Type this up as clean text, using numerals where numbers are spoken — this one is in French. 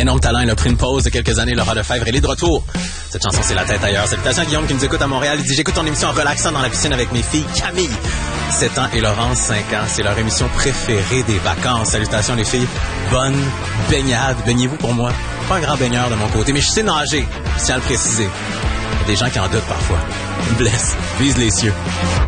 Énorme talent, il a pris une pause de quelques années, Laura Lefebvre, elle est de retour. Cette chanson, c'est La tête ailleurs. Salutations à Guillaume qui nous écoute à Montréal. Il dit, j'écoute ton émission en relaxant dans la piscine avec mes filles Camille, 7 ans, et Laurence, 5 ans. C'est leur émission préférée des vacances. Salutations les filles. Bonne baignade. Baignez-vous pour moi. Pas un grand baigneur de mon côté, mais je sais nager. Je tiens à le préciser. Il y a des gens qui en doutent parfois. Blesse. Vise les cieux.